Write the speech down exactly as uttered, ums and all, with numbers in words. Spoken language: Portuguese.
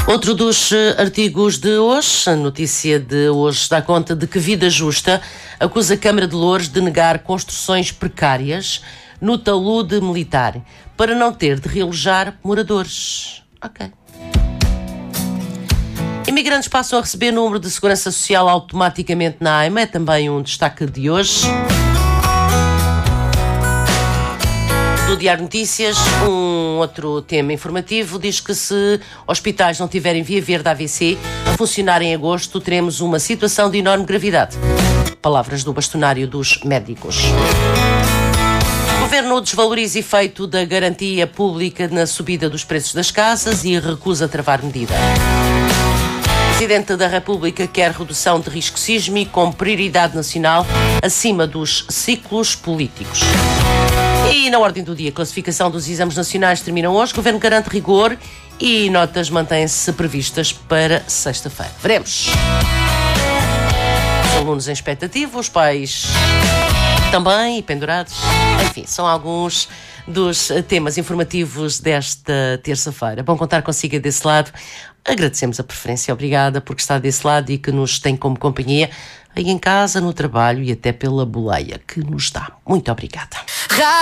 Outro dos artigos de hoje, a notícia de hoje dá conta de que Vida Justa acusa a Câmara de Loures de negar construções precárias no talude militar para não ter de realojar moradores. Ok. Imigrantes passam a receber número de segurança social automaticamente na AIMA, é também um destaque de hoje. Do Diário Notícias, um outro tema informativo diz que se hospitais não tiverem via verde A V C a funcionar em agosto, teremos uma situação de enorme gravidade. Palavras do bastonário dos médicos. O Governo desvaloriza efeito da garantia pública na subida dos preços das casas e recusa travar medida. O Presidente da República quer redução de risco sísmico com prioridade nacional acima dos ciclos políticos. E na ordem do dia, a classificação dos exames nacionais termina hoje. O Governo garante rigor e notas mantêm-se previstas para sexta-feira. Veremos. Os alunos em expectativa, os pais também, e pendurados. Enfim, são alguns dos temas informativos desta terça-feira. Bom contar consigo desse lado. Agradecemos a preferência. Obrigada por estar desse lado e que nos tem como companhia aí em casa, no trabalho e até pela boleia que nos dá. Muito obrigada.